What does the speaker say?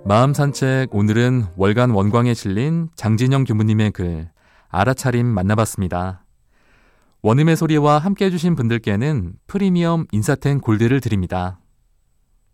마음 산책, 오늘은 월간 원광에 실린 장진영 교무님의 글 알아차림 만나봤습니다. 원음의 소리와 함께 해주신 분들께는 프리미엄 인사템 골드를 드립니다.